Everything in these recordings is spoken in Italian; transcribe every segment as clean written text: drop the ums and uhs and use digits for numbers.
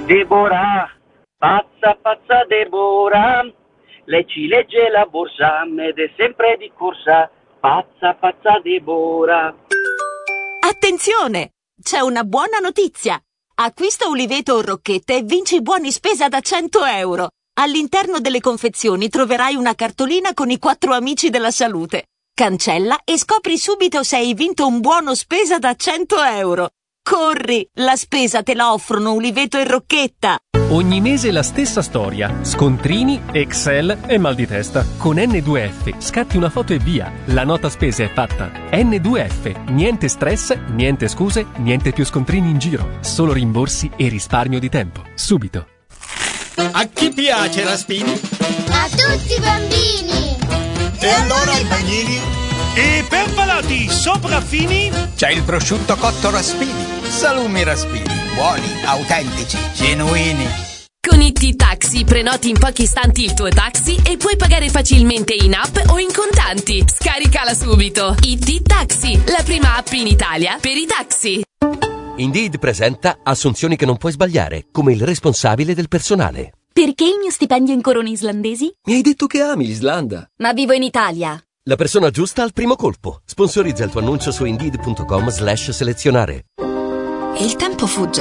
Deborah, pazza Deborah, lei ci legge la borsa ed è sempre di corsa, pazza Deborah. Attenzione! C'è una buona notizia! Acquista Uliveto o Rocchette e vinci buoni spesa da 100 euro. All'interno delle confezioni troverai una cartolina con i 4 amici della salute. Cancella e scopri subito se hai vinto un buono spesa da 100 euro. Corri! La spesa te la offrono Uliveto e Rocchetta. Ogni mese la stessa storia. Scontrini, Excel e mal di testa. Con N2F scatti una foto e via. La nota spesa è fatta. N2F. Niente stress, niente scuse, niente più scontrini in giro. Solo rimborsi e risparmio di tempo. Subito. A chi piace Raspini? A tutti i bambini! E allora i bagnini? E per palati sopraffini? C'è il prosciutto cotto Raspini. Salumi Raspini. Buoni, autentici, genuini. Con IT Taxi prenoti in pochi istanti il tuo taxi e puoi pagare facilmente in app o in contanti. Scaricala subito. IT Taxi, la prima app in Italia per i taxi. Indeed presenta assunzioni che non puoi sbagliare, come il responsabile del personale. Perché il mio stipendio in corone islandesi? Mi hai detto che ami l'Islanda. Ma vivo in Italia. La persona giusta al primo colpo. Sponsorizza il tuo annuncio su Indeed.com/selezionare. E il tempo fugge.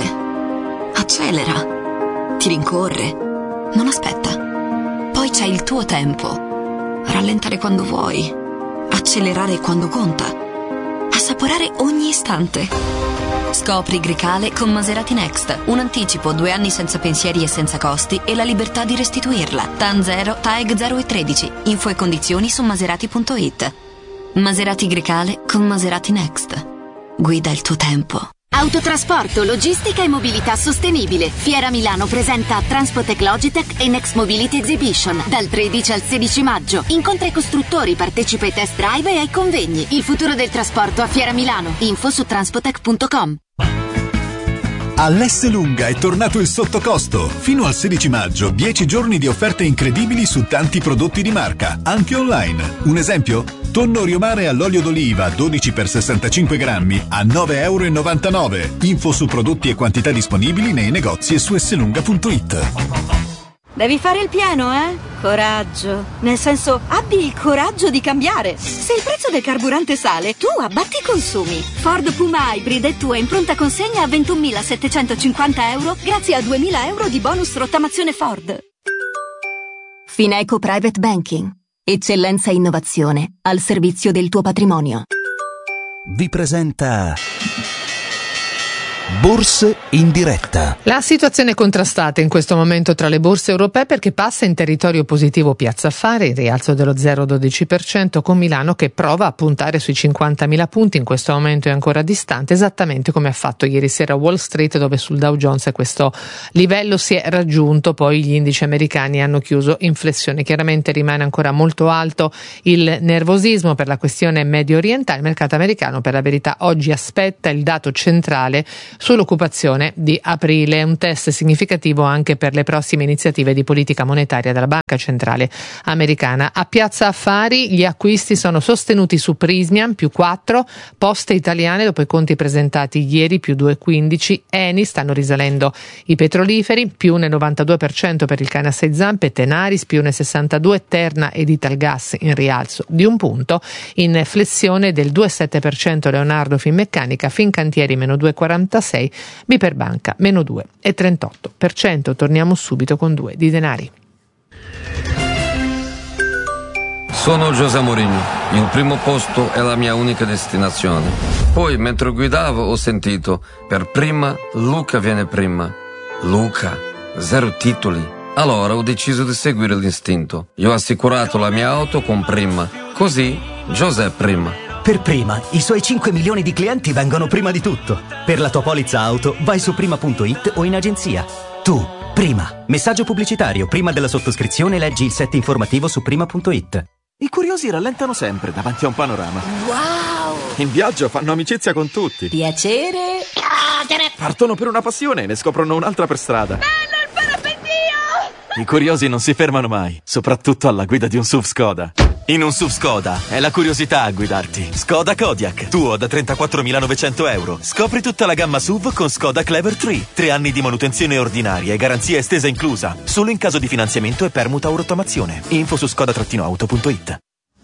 Accelera. Ti rincorre. Non aspetta. Poi c'è il tuo tempo. Rallentare quando vuoi. Accelerare quando conta. Assaporare ogni istante. Scopri Grecale con Maserati Next. Un anticipo, 2 anni senza pensieri e senza costi e la libertà di restituirla. TAN 0, TAEG 0 e 13. Info e condizioni su maserati.it. Maserati Grecale con Maserati Next. Guida il tuo tempo. Autotrasporto, logistica e mobilità sostenibile. Fiera Milano presenta Transpotec Logitech e Next Mobility Exhibition dal 13 al 16 maggio. Incontra i costruttori, partecipa ai test drive e ai convegni. Il futuro del trasporto a Fiera Milano. Info su transpotec.com. All'Esselunga è tornato il sottocosto. Fino al 16 maggio, 10 giorni di offerte incredibili su tanti prodotti di marca, anche online. Un esempio? Tonno riomare all'olio d'oliva 12 x 65 grammi a €9,99. Info su prodotti e quantità disponibili nei negozi e su esselunga.it. Devi fare il pieno, Coraggio. Nel senso, abbi il coraggio di cambiare. Se il prezzo del carburante sale, tu abbatti i consumi. Ford Puma Hybrid è tua in pronta consegna a €21.750 grazie a €2.000 di bonus rottamazione Ford. Fineco Private Banking. Eccellenza e innovazione al servizio del tuo patrimonio. Vi presenta Borse in diretta. La situazione è contrastata in questo momento tra le borse europee perché passa in territorio positivo Piazza Affari, il rialzo dello 0,12%, con Milano che prova a puntare sui 50.000 punti, in questo momento è ancora distante, esattamente come ha fatto ieri sera Wall Street, dove sul Dow Jones questo livello si è raggiunto, poi gli indici americani hanno chiuso in flessione. Chiaramente rimane ancora molto alto il nervosismo per la questione medio orientale. Il mercato americano, per la verità, oggi aspetta il dato centrale sull'occupazione di aprile, un test significativo anche per le prossime iniziative di politica monetaria della Banca Centrale Americana. A Piazza Affari gli acquisti sono sostenuti su Prysmian più 4, Poste Italiane dopo i conti presentati ieri più 2,15, Eni stanno risalendo i petroliferi più nel 92% per il cane a 6 zampe, Tenaris più nel 62%, Terna ed Italgas in rialzo di 1 punto, in flessione del 2,7% Leonardo Finmeccanica, Fincantieri meno 2,46, Biper Banca meno 2,38%. Torniamo subito con 2 di Denari. Sono José Mourinho, il primo posto è la mia unica destinazione. Poi mentre guidavo ho sentito, per prima Luca viene prima. Luca, 0 titoli. Allora ho deciso di seguire l'istinto. Io ho assicurato la mia auto con Prima, così José prima. Per Prima, i suoi 5 milioni di clienti vengono prima di tutto. Per la tua polizza auto, vai su prima.it o in agenzia. Tu, Prima. Messaggio pubblicitario. Prima della sottoscrizione leggi il set informativo su prima.it. I curiosi rallentano sempre davanti a un panorama. Wow! In viaggio fanno amicizia con tutti. Piacere. Partono per una passione e ne scoprono un'altra per strada. Bello il parapendio! I curiosi non si fermano mai, soprattutto alla guida di un SUV Skoda. In un SUV Skoda è la curiosità a guidarti. Skoda Kodiaq, tuo da 34.900 euro. Scopri tutta la gamma SUV con Skoda Clever 3. 3 anni di manutenzione ordinaria e garanzia estesa inclusa. Solo in caso di finanziamento e permuta o rottamazione. Info su skoda-auto.it.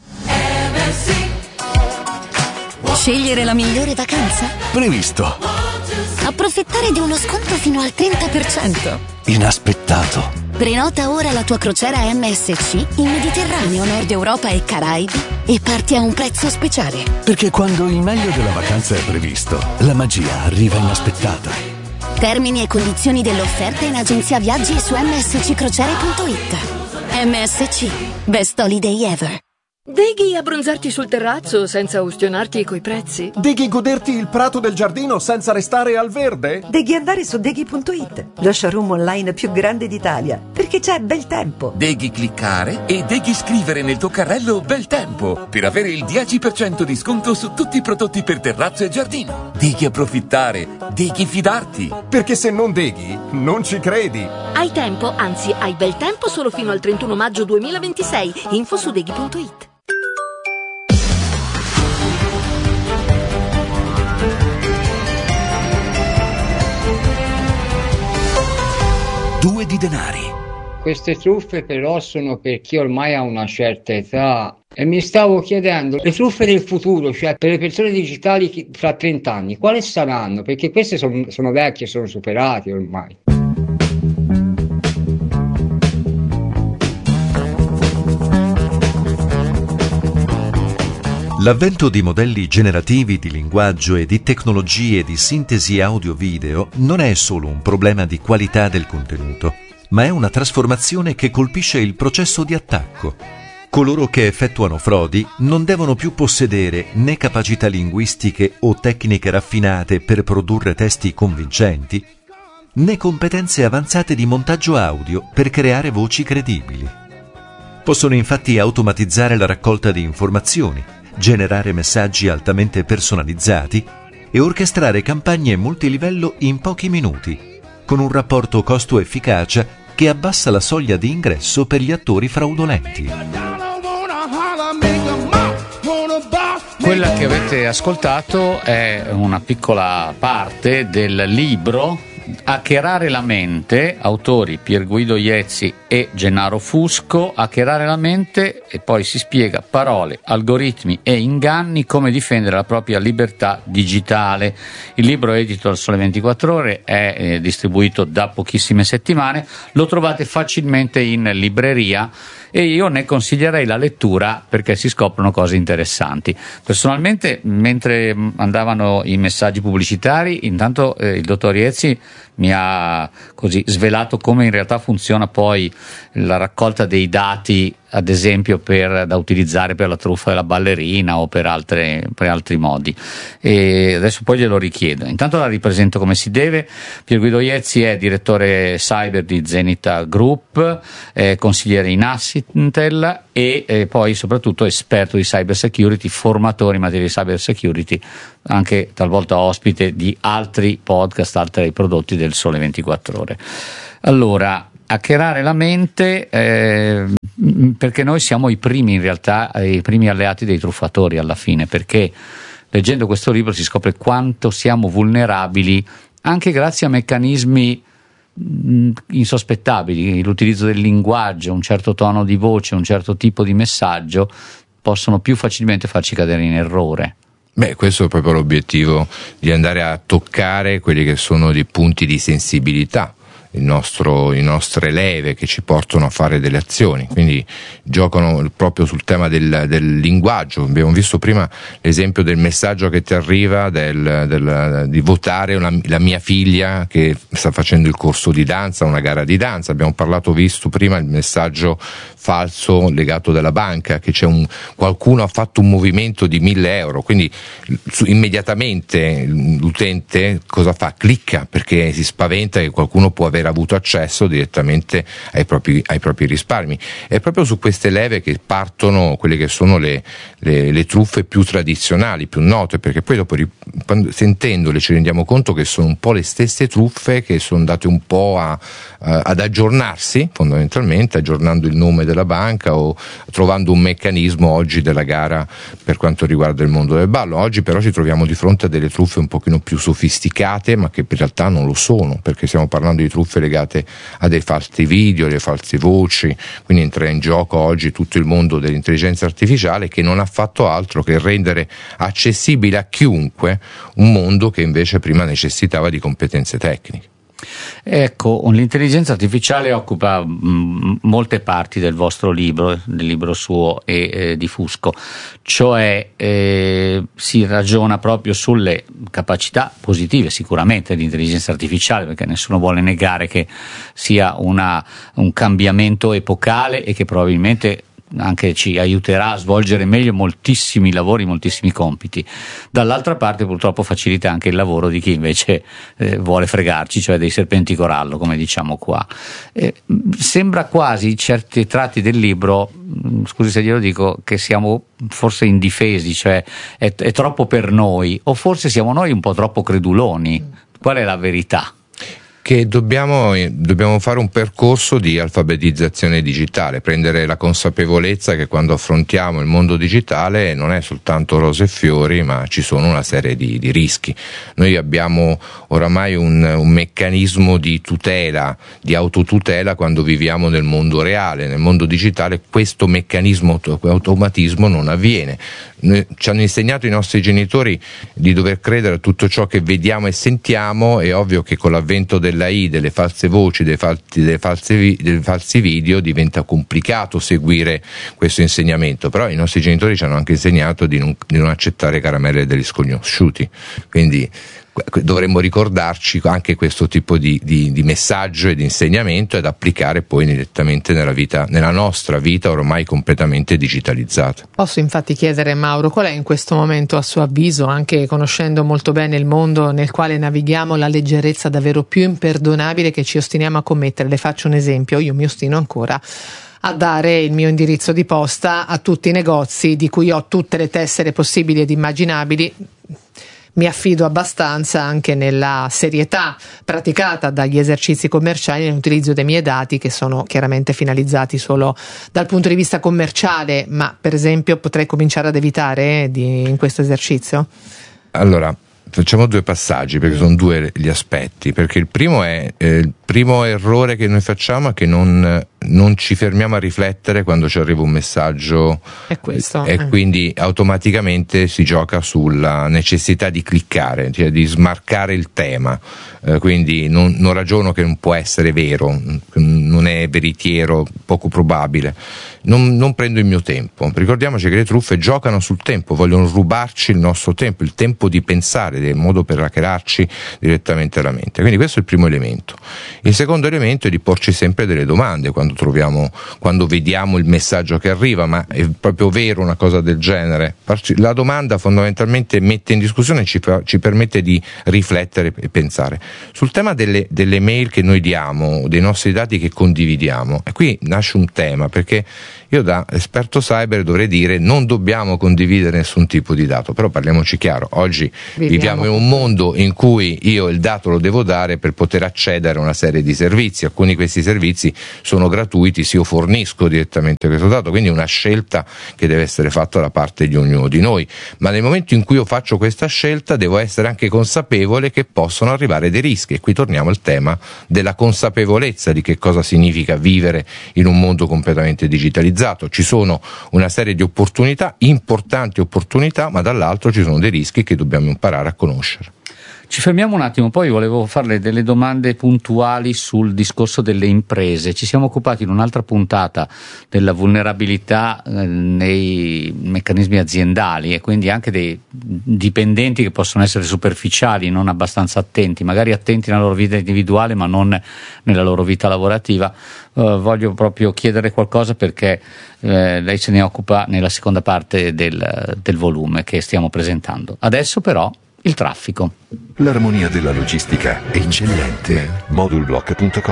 Scegliere la migliore vacanza? Previsto. Approfittare di uno sconto fino al 30%? Inaspettato. Prenota ora la tua crociera MSC in Mediterraneo, Nord Europa e Caraibi e parti a un prezzo speciale. Perché quando il meglio della vacanza è previsto, la magia arriva inaspettata. Termini e condizioni dell'offerta in agenzia viaggi e su msccrociere.it. MSC, best holiday ever. Deghi abbronzarti sul terrazzo senza ustionarti coi prezzi? Deghi goderti il prato del giardino senza restare al verde? Deghi andare su Deghi.it, lo showroom online più grande d'Italia, perché c'è bel tempo. Deghi cliccare e Deghi scrivere nel tuo carrello bel tempo per avere il 10% di sconto su tutti i prodotti per terrazzo e giardino. Deghi approfittare, Deghi fidarti. Perché se non Deghi, non ci credi. Hai tempo, anzi hai bel tempo solo fino al 31 maggio 2026. Info su Deghi.it. Due di denari. Queste truffe però sono per chi ormai ha una certa età e mi stavo chiedendo, le truffe del futuro, cioè per le persone digitali fra 30 anni, quali saranno? Perché queste sono vecchie, sono superate ormai. L'avvento di modelli generativi di linguaggio e di tecnologie di sintesi audio-video non è solo un problema di qualità del contenuto, ma è una trasformazione che colpisce il processo di attacco. Coloro che effettuano frodi non devono più possedere né capacità linguistiche o tecniche raffinate per produrre testi convincenti, né competenze avanzate di montaggio audio per creare voci credibili. Possono infatti automatizzare la raccolta di informazioni, generare messaggi altamente personalizzati e orchestrare campagne multilivello in pochi minuti, con un rapporto costo-efficacia che abbassa la soglia di ingresso per gli attori fraudolenti. Quella che avete ascoltato è una piccola parte del libro Hackerare la mente, autori Pier Guido Iezzi e Gennaro Fusco. Hackerare la mente, e poi si spiega parole, algoritmi e inganni, come difendere la propria libertà digitale. Il libro è edito al Sole 24 Ore, è distribuito da pochissime settimane, lo trovate facilmente in libreria e io ne consiglierei la lettura perché si scoprono cose interessanti. Personalmente, mentre andavano i messaggi pubblicitari, intanto il dottor Iezzi mi ha così svelato come in realtà funziona poi la raccolta dei dati, ad esempio da utilizzare per la truffa della ballerina o per altri modi, e adesso poi glielo richiedo. Intanto la ripresento come si deve. Pier Guido Iezzi è direttore cyber di Zenita Group, è consigliere in Assitel e poi soprattutto esperto di cyber security, formatore in materia di cyber security, anche talvolta ospite di altri podcast, altri prodotti del Sole 24 Ore. Allora, hackerare la mente, perché noi siamo i primi, in realtà, i primi alleati dei truffatori alla fine, perché leggendo questo libro si scopre quanto siamo vulnerabili anche grazie a meccanismi insospettabili. L'utilizzo del linguaggio, un certo tono di voce, un certo tipo di messaggio possono più facilmente farci cadere in errore. Beh, questo è proprio l'obiettivo, di andare a toccare quelli che sono dei punti di sensibilità, le nostre leve che ci portano a fare delle azioni, quindi giocano proprio sul tema del linguaggio. Abbiamo visto prima l'esempio del messaggio che ti arriva di votare la mia figlia che sta facendo il corso di danza, una gara di danza. Abbiamo visto prima il messaggio falso legato dalla banca, che qualcuno ha fatto un movimento di 1.000 euro, quindi immediatamente l'utente cosa fa? Clicca, perché si spaventa che qualcuno può avere aver avuto accesso direttamente ai propri risparmi. È proprio su queste leve che partono quelle che sono le truffe più tradizionali, più note, perché poi dopo sentendole ci rendiamo conto che sono un po' le stesse truffe che sono andate un po' ad aggiornarsi, fondamentalmente aggiornando il nome della banca o trovando un meccanismo oggi della gara per quanto riguarda il mondo del ballo. Oggi però ci troviamo di fronte a delle truffe un pochino più sofisticate, ma che in realtà non lo sono, perché stiamo parlando di truffe legate a dei falsi video, delle false voci, quindi entra in gioco oggi tutto il mondo dell'intelligenza artificiale, che non ha fatto altro che rendere accessibile a chiunque un mondo che invece prima necessitava di competenze tecniche. Ecco, l'intelligenza artificiale occupa molte parti del vostro libro, del libro suo e di Fusco, cioè si ragiona proprio sulle capacità positive sicuramente dell'intelligenza artificiale, perché nessuno vuole negare che sia un cambiamento epocale e che probabilmente anche ci aiuterà a svolgere meglio moltissimi lavori, moltissimi compiti. Dall'altra parte purtroppo facilita anche il lavoro di chi invece vuole fregarci, cioè dei serpenti corallo, come diciamo qua. Sembra quasi certi tratti del libro, scusi se glielo dico, che siamo forse indifesi, cioè è troppo per noi, o forse siamo noi un po' troppo creduloni. Qual è la verità? Che dobbiamo fare un percorso di alfabetizzazione digitale, prendere la consapevolezza che quando affrontiamo il mondo digitale non è soltanto rose e fiori, ma ci sono una serie di rischi. Noi abbiamo oramai un meccanismo di tutela, di autotutela quando viviamo nel mondo reale. Nel mondo digitale questo meccanismo, automatismo non avviene. Ci hanno insegnato i nostri genitori di dover credere a tutto ciò che vediamo e sentiamo. È ovvio che con l'avvento dell'AI, delle false voci, dei falsi video, diventa complicato seguire questo insegnamento, però i nostri genitori ci hanno anche insegnato di non accettare caramelle degli sconosciuti, quindi dovremmo ricordarci anche questo tipo di messaggio e di insegnamento ed applicare poi direttamente nella nostra vita ormai completamente digitalizzata. Posso infatti chiedere, Mauro, qual è in questo momento a suo avviso, anche conoscendo molto bene il mondo nel quale navighiamo, la leggerezza davvero più imperdonabile che ci ostiniamo a commettere? Le faccio un esempio: io mi ostino ancora a dare il mio indirizzo di posta a tutti i negozi di cui ho tutte le tessere possibili ed immaginabili. Mi affido abbastanza anche nella serietà praticata dagli esercizi commerciali nell'utilizzo dei miei dati, che sono chiaramente finalizzati solo dal punto di vista commerciale, ma per esempio potrei cominciare ad evitare in questo esercizio? Allora, facciamo due passaggi, perché sono due gli aspetti, perché il primo errore che noi facciamo è che non ci fermiamo a riflettere quando ci arriva un messaggio e quindi automaticamente si gioca sulla necessità di cliccare, cioè di smarcare il tema, quindi non ragiono che non può essere vero, non è veritiero, poco probabile, non prendo il mio tempo. Ricordiamoci che le truffe giocano sul tempo, vogliono rubarci il nostro tempo, il tempo di pensare, del modo per hackerarci direttamente la mente. Quindi questo è il primo elemento. Il secondo elemento è di porci sempre delle domande quando vediamo il messaggio che arriva: ma è proprio vero una cosa del genere? La domanda fondamentalmente mette in discussione e ci permette di riflettere e pensare. Sul tema delle mail che noi diamo, dei nostri dati che condividiamo, e qui nasce un tema, perché io da esperto cyber dovrei dire non dobbiamo condividere nessun tipo di dato, però parliamoci chiaro, oggi viviamo in un mondo in cui io il dato lo devo dare per poter accedere a una serie di servizi. Alcuni di questi servizi sono gratuiti, se io fornisco direttamente questo dato, quindi è una scelta che deve essere fatta da parte di ognuno di noi, ma nel momento in cui io faccio questa scelta devo essere anche consapevole che possono arrivare dei rischi, e qui torniamo al tema della consapevolezza di che cosa significa vivere in un mondo completamente digitalizzato. Ci sono una serie di opportunità, importanti opportunità, ma dall'altro ci sono dei rischi che dobbiamo imparare a conoscere. Ci fermiamo un attimo, poi volevo farle delle domande puntuali sul discorso delle imprese. Ci siamo occupati in un'altra puntata della vulnerabilità nei meccanismi aziendali, e quindi anche dei dipendenti che possono essere superficiali, non abbastanza attenti, magari attenti nella loro vita individuale ma non nella loro vita lavorativa. Voglio proprio chiedere qualcosa, perché lei se ne occupa nella seconda parte del volume che stiamo presentando. Adesso però il traffico. L'armonia della logistica è eccellente. Modulblock.com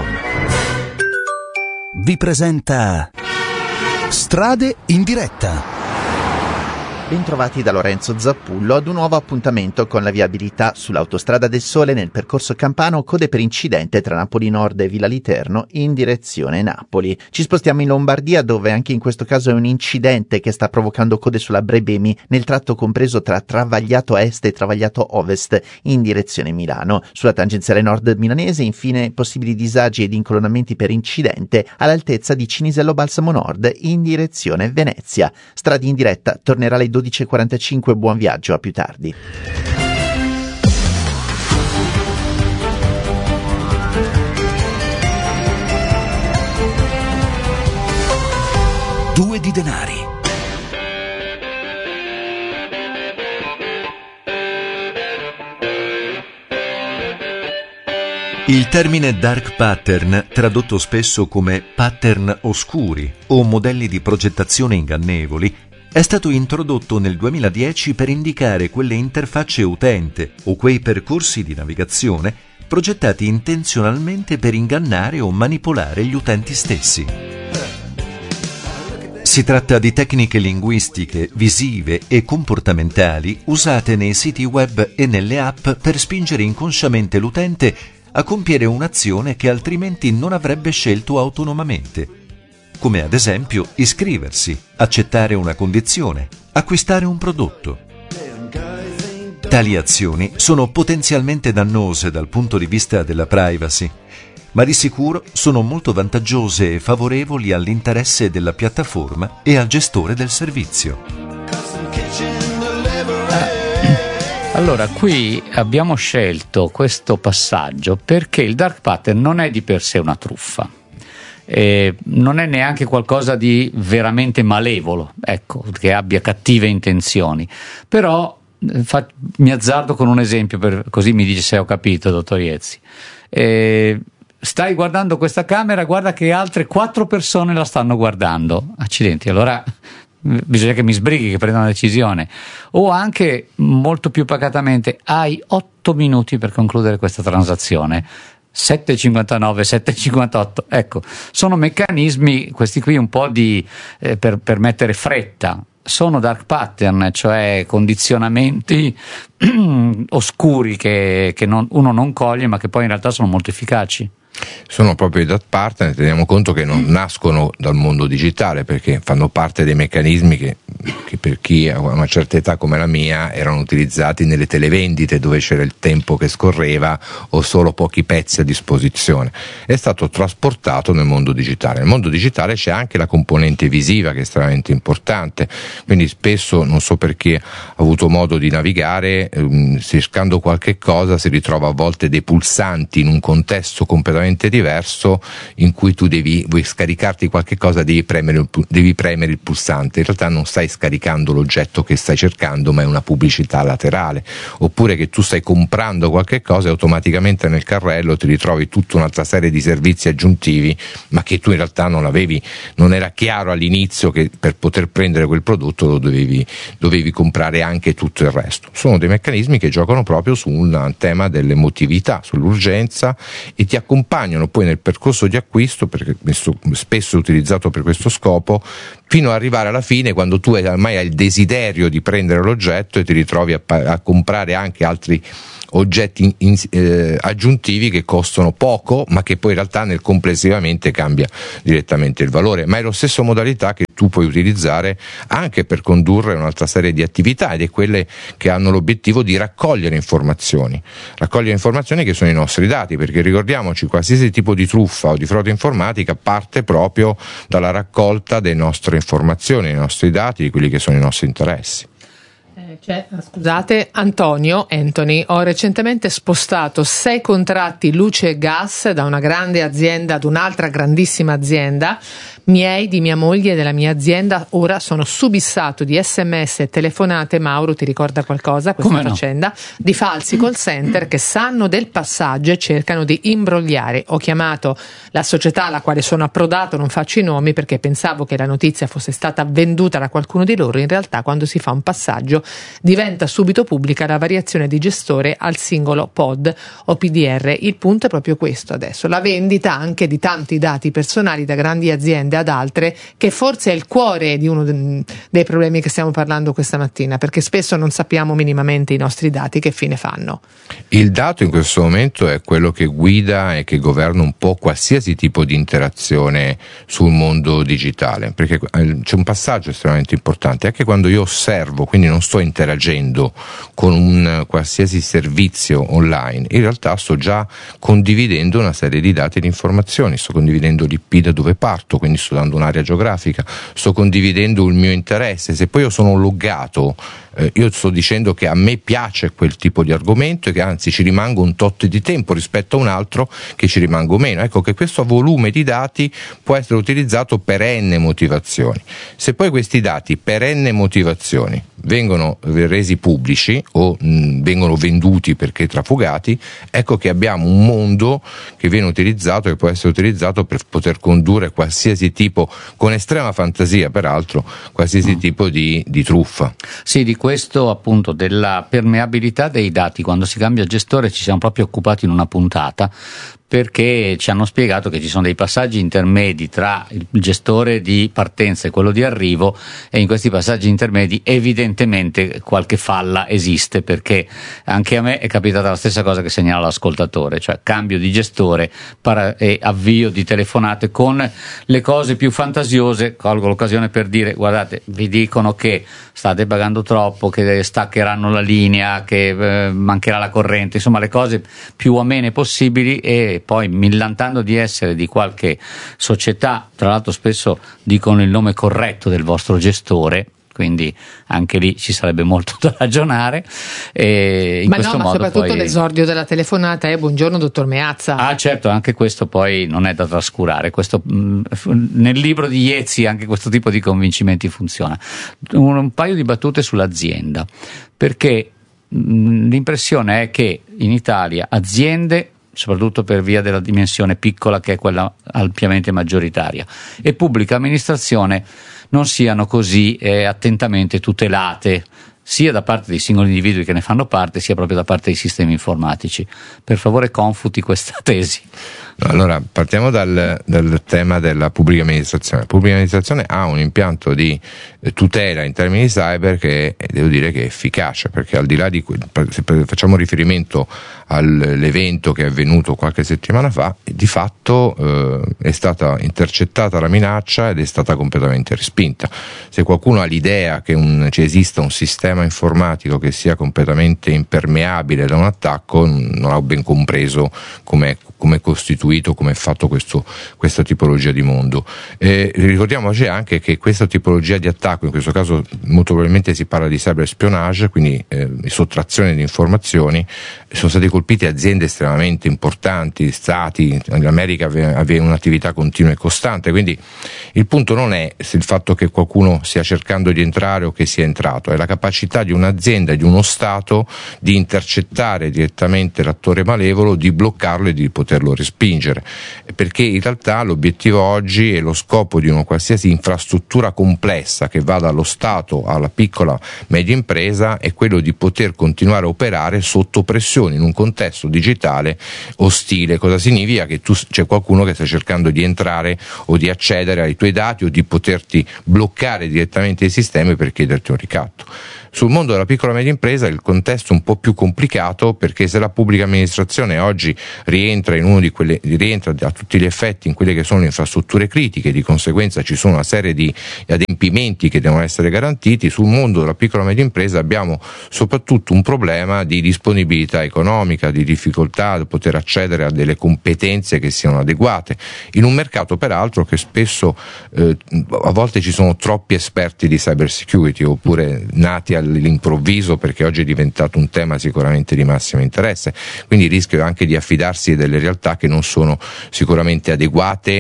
vi presenta Strade in diretta. Bentrovati da Lorenzo Zappullo ad un nuovo appuntamento con la viabilità sull'Autostrada del Sole nel percorso campano, code per incidente tra Napoli Nord e Villa Literno in direzione Napoli. Ci spostiamo in Lombardia, dove anche in questo caso è un incidente che sta provocando code sulla Brebemi nel tratto compreso tra Travagliato Est e Travagliato Ovest in direzione Milano. Sulla tangenziale nord milanese infine possibili disagi ed incolonnamenti per incidente all'altezza di Cinisello Balsamo Nord in direzione Venezia. Strade in diretta tornerà alle 12.45, buon viaggio, a più tardi. Due di denari. Il termine dark pattern, tradotto spesso come pattern oscuri o modelli di progettazione ingannevoli, è stato introdotto nel 2010 per indicare quelle interfacce utente o quei percorsi di navigazione progettati intenzionalmente per ingannare o manipolare gli utenti stessi. Si tratta di tecniche linguistiche, visive e comportamentali usate nei siti web e nelle app per spingere inconsciamente l'utente a compiere un'azione che altrimenti non avrebbe scelto autonomamente, come ad esempio iscriversi, accettare una condizione, acquistare un prodotto. Tali azioni sono potenzialmente dannose dal punto di vista della privacy, ma di sicuro sono molto vantaggiose e favorevoli all'interesse della piattaforma e al gestore del servizio. Allora, qui abbiamo scelto questo passaggio perché il dark pattern non è di per sé una truffa. Non è neanche qualcosa di veramente malevolo, ecco, che abbia cattive intenzioni. Però mi azzardo con un esempio, così mi dice se ho capito, dottor Iezzi. Stai guardando questa camera, guarda che altre 4 persone la stanno guardando. Accidenti, allora bisogna che mi sbrighi, che prenda una decisione. O anche, molto più pacatamente, hai 8 minuti per concludere questa transazione. 7,59, 7,58, ecco, sono meccanismi, questi qui, un po' per mettere fretta. Sono dark pattern, cioè condizionamenti oscuri che uno non coglie, ma che poi in realtà sono molto efficaci. Sono proprio i dark pattern, teniamo conto che non nascono dal mondo digitale, perché fanno parte dei meccanismi che per chi ha una certa età come la mia erano utilizzati nelle televendite, dove c'era il tempo che scorreva o solo pochi pezzi a disposizione. È stato trasportato nel mondo digitale. Nel mondo digitale c'è anche la componente visiva, che è estremamente importante, quindi spesso, non so per chi ha avuto modo di navigare, cercando qualche cosa si ritrova a volte dei pulsanti in un contesto completamente diverso, in cui tu vuoi scaricarti qualche cosa, devi premere il pulsante. In realtà non stai scaricando l'oggetto che stai cercando, ma è una pubblicità laterale. Oppure che tu stai comprando qualche cosa e automaticamente nel carrello ti ritrovi tutta un'altra serie di servizi aggiuntivi, ma che tu in realtà non era chiaro all'inizio che per poter prendere quel prodotto lo dovevi comprare anche tutto il resto. Sono dei meccanismi che giocano proprio su un tema dell'emotività, sull'urgenza, e ti accompagnano poi nel percorso di acquisto, perché spesso è utilizzato per questo scopo, fino ad arrivare alla fine, quando tu ormai hai il desiderio di prendere l'oggetto e ti ritrovi a comprare anche altri oggetti aggiuntivi che costano poco, ma che poi in realtà complessivamente cambia direttamente il valore. Ma è la stessa modalità che tu puoi utilizzare anche per condurre un'altra serie di attività, ed è quelle che hanno l'obiettivo di raccogliere informazioni che sono i nostri dati, perché ricordiamoci, qualsiasi tipo di truffa o di frode informatica parte proprio dalla raccolta delle nostre informazioni, dei nostri dati, di quelli che sono i nostri interessi. Scusate, Anthony, ho recentemente spostato 6 contratti luce e gas da una grande azienda ad un'altra grandissima azienda, miei, di mia moglie e della mia azienda. Ora sono subissato di SMS e telefonate, Mauro, ti ricorda qualcosa questa faccenda? Di falsi call center che sanno del passaggio e cercano di imbrogliare. Ho chiamato la società alla quale sono approdato, non faccio i nomi perché pensavo che la notizia fosse stata venduta da qualcuno di loro. In realtà, quando si fa un passaggio diventa subito pubblica la variazione di gestore al singolo pod o PDR. Il punto è proprio questo adesso, la vendita anche di tanti dati personali da grandi aziende ad altre, che forse è il cuore di uno dei problemi che stiamo parlando questa mattina, perché spesso non sappiamo minimamente i nostri dati che fine fanno. Il dato in questo momento è quello che guida e che governa un po' qualsiasi tipo di interazione sul mondo digitale, perché c'è un passaggio estremamente importante. Anche quando io osservo, quindi non sto interagendo con un qualsiasi servizio online, in realtà sto già condividendo una serie di dati e di informazioni, sto condividendo l'IP da dove parto, quindi sto dando un'area geografica, sto condividendo il mio interesse. Se poi io sono loggato, io sto dicendo che a me piace quel tipo di argomento e che anzi ci rimango un tot di tempo rispetto a un altro che ci rimango meno. Ecco che questo volume di dati può essere utilizzato per n motivazioni. Se poi questi dati per n motivazioni vengono resi pubblici o vengono venduti perché trafugati, ecco che abbiamo un mondo che viene utilizzato, che può essere utilizzato per poter condurre qualsiasi tipo, con estrema fantasia peraltro, qualsiasi tipo di truffa. Sì, di questo appunto della permeabilità dei dati, quando si cambia gestore ci siamo proprio occupati in una puntata, perché ci hanno spiegato che ci sono dei passaggi intermedi tra il gestore di partenza e quello di arrivo, e in questi passaggi intermedi evidentemente qualche falla esiste, perché anche a me è capitata la stessa cosa che segnala l'ascoltatore, cioè cambio di gestore e avvio di telefonate con le cose più fantasiose. Colgo l'occasione per dire: guardate, vi dicono che state pagando troppo, che staccheranno la linea, che mancherà la corrente, insomma le cose più amene possibili, e poi millantando di essere di qualche società, tra l'altro spesso dicono il nome corretto del vostro gestore, quindi anche lì ci sarebbe molto da ragionare. E in questo modo soprattutto poi... l'esordio della telefonata è: buongiorno dottor Meazza. Ah certo, anche questo poi non è da trascurare. Questo, nel libro di Iezzi anche questo tipo di convincimenti funziona. Un paio di battute sull'azienda, perché l'impressione è che in Italia aziende, soprattutto per via della dimensione piccola che è quella ampiamente maggioritaria, e pubblica amministrazione non siano così attentamente tutelate, sia da parte dei singoli individui che ne fanno parte, sia proprio da parte dei sistemi informatici. Per favore confuti questa tesi. Allora, partiamo dal tema della pubblica amministrazione. La pubblica amministrazione ha un impianto di tutela in termini di cyber che devo dire che è efficace, perché al di là di se facciamo riferimento all'evento che è avvenuto qualche settimana fa, di fatto è stata intercettata la minaccia ed è stata completamente respinta. Se qualcuno ha l'idea che ci esista un sistema informatico che sia completamente impermeabile da un attacco, non ha ben compreso come è costituito, come è fatto questa tipologia di mondo. Ricordiamoci anche che questa tipologia di attacco, in questo caso molto probabilmente si parla di cyber espionage, quindi sottrazione di informazioni, sono state colpite aziende estremamente importanti, stati, l'America aveva un'attività continua e costante, quindi il punto non è il fatto che qualcuno stia cercando di entrare o che sia entrato, è la capacità di un'azienda e di uno Stato di intercettare direttamente l'attore malevolo, di bloccarlo e di poterlo respingere, perché in realtà l'obiettivo oggi e lo scopo di una qualsiasi infrastruttura complessa che va dallo Stato alla piccola media impresa è quello di poter continuare a operare sotto pressione in un contesto digitale ostile. Cosa significa? Che c'è qualcuno che sta cercando di entrare o di accedere ai tuoi dati o di poterti bloccare direttamente i sistemi per chiederti un ricatto. Sul mondo della piccola e media impresa il contesto è un po' più complicato, perché se la pubblica amministrazione oggi rientra a tutti gli effetti in quelle che sono le infrastrutture critiche, di conseguenza ci sono una serie di adempimenti che devono essere garantiti, sul mondo della piccola e media impresa abbiamo soprattutto un problema di disponibilità economica, di difficoltà a poter accedere a delle competenze che siano adeguate, in un mercato peraltro che spesso a volte ci sono troppi esperti di cyber security, oppure nati all'improvviso, perché oggi è diventato un tema sicuramente di massimo interesse, quindi il rischio è anche di affidarsi a delle realtà che non sono sicuramente adeguate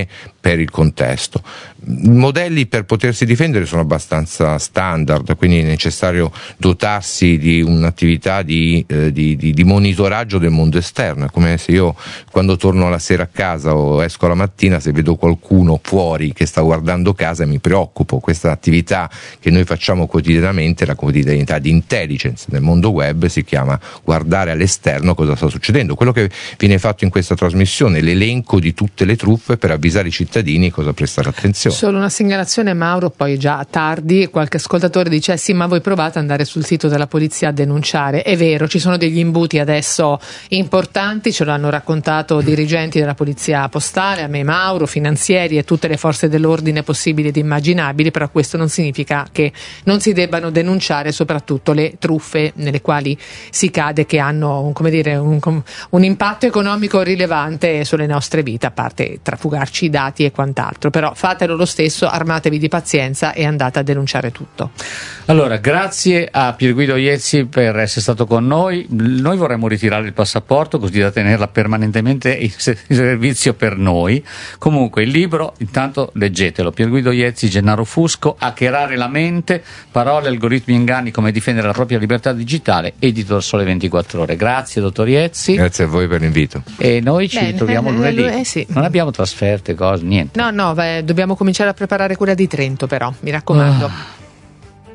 per il contesto. I modelli per potersi difendere sono abbastanza standard, quindi è necessario dotarsi di un'attività di monitoraggio del mondo esterno. È come se io, quando torno la sera a casa o esco la mattina, se vedo qualcuno fuori che sta guardando casa, mi preoccupo. Questa attività che noi facciamo quotidianamente, la quotidianità di intelligence nel mondo web, si chiama guardare all'esterno cosa sta succedendo. Quello che viene fatto in questa trasmissione, l'elenco di tutte le truffe per avvisare i cittadini cosa prestare attenzione. Solo una segnalazione, Mauro, poi già tardi, qualche ascoltatore dice sì, ma voi provate ad andare sul sito della polizia a denunciare. È vero, ci sono degli imbuti adesso importanti, ce l'hanno raccontato dirigenti della polizia postale, a me Mauro, finanzieri e tutte le forze dell'ordine possibili ed immaginabili, però questo non significa che non si debbano denunciare soprattutto le truffe nelle quali si cade, che hanno, come dire, un impatto economico rilevante sulle nostre vite, a parte trafugarci i dati e quant'altro. Però fatelo lo stesso, armatevi di pazienza e andate a denunciare tutto. Allora, grazie a Pierguido Iezzi per essere stato con noi. Noi vorremmo ritirare il passaporto così da tenerla permanentemente in servizio per noi. Comunque il libro, intanto leggetelo, Pierguido Iezzi, Gennaro Fusco, Hackerare la mente, parole, algoritmi, inganni, come difendere la propria libertà digitale, edito dal Sole 24 Ore. Grazie dottor Iezzi. Grazie a voi per l'invito. E noi ci ritroviamo lunedì. Sì. Non abbiamo trasferte, cose, niente. No, dobbiamo cominciare a preparare quella di Trento, però, mi raccomando.